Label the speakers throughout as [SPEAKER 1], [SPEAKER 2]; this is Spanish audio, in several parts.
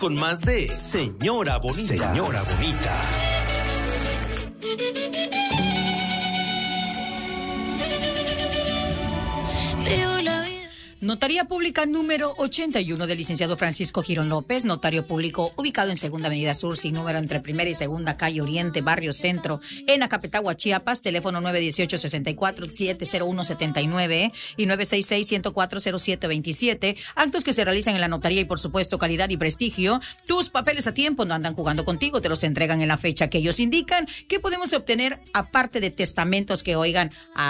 [SPEAKER 1] con más de Señora Bonita. Señora Bonita.
[SPEAKER 2] Notaría Pública número 81 del licenciado Francisco Girón López, notario público ubicado en Segunda Avenida Sur, sin número, entre Primera y Segunda Calle Oriente, Barrio Centro, en Acapetagua, Chiapas, teléfono 918-64-70179 y 966-104-0727. Actos que se realizan en la notaría y, por supuesto, calidad y prestigio. Tus papeles a tiempo, no andan jugando contigo, te los entregan en la fecha que ellos indican. ¿Qué podemos obtener aparte de testamentos que, oigan,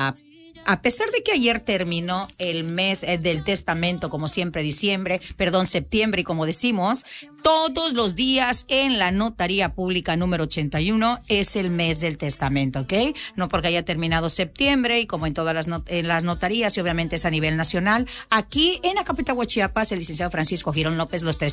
[SPEAKER 2] a pesar de que ayer terminó el mes del testamento, como siempre, septiembre, y como decimos, todos los días en la Notaría Pública número 81 es el mes del testamento, ¿ok? No porque haya terminado septiembre y como en todas las notarías, y obviamente es a nivel nacional. Aquí en Acapetagua, Chiapas, el licenciado Francisco Girón López, los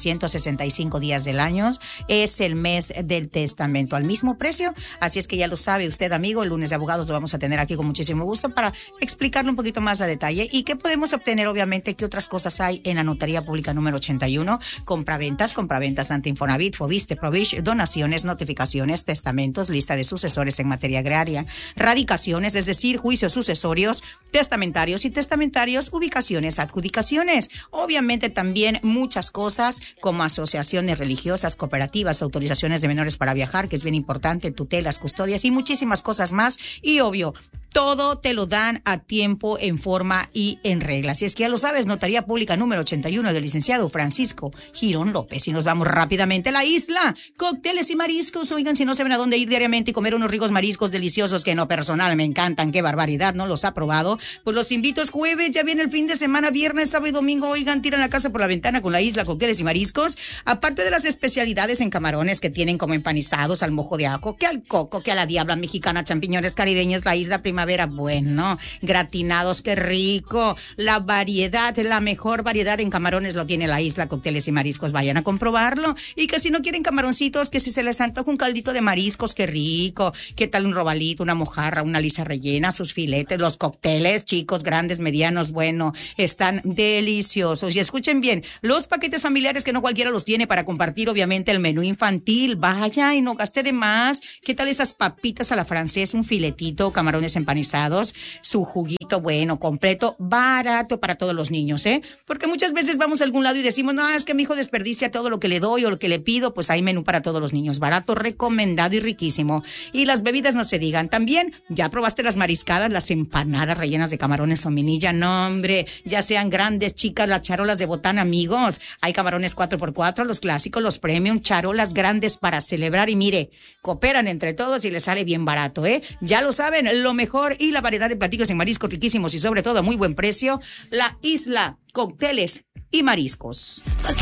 [SPEAKER 2] 365 días del año es el mes del testamento al mismo precio. Así es que ya lo sabe usted, amigo, el lunes de abogados lo vamos a tener aquí con muchísimo gusto para explicarlo un poquito más a detalle y qué podemos obtener, obviamente, qué otras cosas hay en la Notaría Pública número 81, compraventas ante Infonavit, Foviste, Provish, donaciones, notificaciones, testamentos, lista de sucesores en materia agraria, radicaciones, es decir, juicios sucesorios, testamentarios y testamentarios, ubicaciones, adjudicaciones, obviamente también muchas cosas como asociaciones religiosas, cooperativas, autorizaciones de menores para viajar, que es bien importante, tutelas, custodias y muchísimas cosas más, y obvio, todo te lo dan a tiempo, en forma y en regla. Así es que ya lo sabes, Notaría Pública número 81 del licenciado Francisco Girón López. Y nos vamos rápidamente a la isla. Cócteles y mariscos. Oigan, si no saben a dónde ir diariamente y comer unos ricos mariscos deliciosos que en lo personal me encantan, qué barbaridad, ¿no los ha probado? Pues los invito, es jueves, ya viene el fin de semana, viernes, sábado y domingo. Oigan, tiran la casa por la ventana con la isla Cócteles y Mariscos. Aparte de las especialidades en camarones que tienen como empanizados al mojo de ajo, que al coco, que a la diabla mexicana, champiñones caribeños, la isla Primavera, bueno, gratinados, qué rico. La variedad, la mejor variedad en camarones lo tiene la isla Cócteles y Mariscos. Vayan a comprobarlo. Y que si no quieren camaroncitos, que si se les antoja un caldito de mariscos, qué rico. ¿Qué tal un robalito, una mojarra, una lisa rellena, sus filetes, los cócteles, chicos, grandes, medianos, bueno, están deliciosos. Y escuchen bien, los paquetes familiares que no cualquiera los tiene para compartir, obviamente, el menú infantil. Vaya y no gaste de más. ¿Qué tal esas papitas a la francesa, un filetito, camarones empanizados, su juguito, bueno, completo, barato para todos los niños, ¿eh? Porque muchas veces vamos a algún lado y decimos, no, es que mi hijo desperdicia todo lo que le doy o lo que le pido. Pues hay menú para todos los niños, barato, recomendado y riquísimo. Y las bebidas no se digan. También, ¿ya probaste las mariscadas, las empanadas rellenas de camarones o minilla? No, hombre, ya sean grandes, chicas, las charolas de botán, amigos. Hay camarones 4x4, los clásicos, los premium, charolas grandes para celebrar. Y mire, cooperan entre todos y les sale bien barato, ¿eh? Ya lo saben, lo mejor y la variedad de platillos en mariscos riquísimos y sobre todo a muy buen precio, la isla Cócteles y Mariscos.